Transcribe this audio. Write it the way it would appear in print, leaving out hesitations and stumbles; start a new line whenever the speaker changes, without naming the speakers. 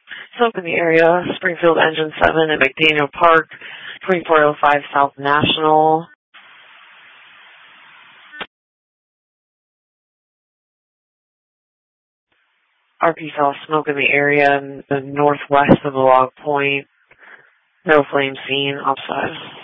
Smoke in the area, Springfield Engine 7 at McDaniel Park, 2405 South National. RP saw smoke in the area in the northwest of the log point. No flame seen offside.